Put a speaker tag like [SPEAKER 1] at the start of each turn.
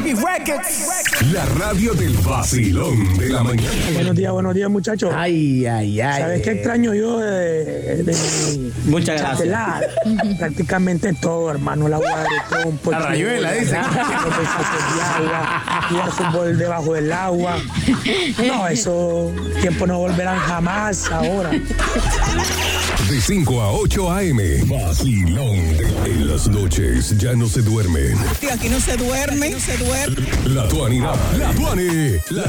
[SPEAKER 1] Baby Records.
[SPEAKER 2] La radio del vacilón de la mañana.
[SPEAKER 3] Buenos días, muchachos.
[SPEAKER 1] Ay.
[SPEAKER 3] ¿Sabes qué extraño yo de mi
[SPEAKER 1] Muchas gracias.
[SPEAKER 3] chatelar? Prácticamente todo, hermano. El agua de trompo.
[SPEAKER 1] La rayuela, dice.
[SPEAKER 3] Jugar fútbol debajo del agua. No, eso tiempo no volverán jamás ahora.
[SPEAKER 2] De 5 a 8 a.m. Vacilón. En las noches ya no se duermen.
[SPEAKER 4] Aquí no se duerme.
[SPEAKER 2] La Tuani.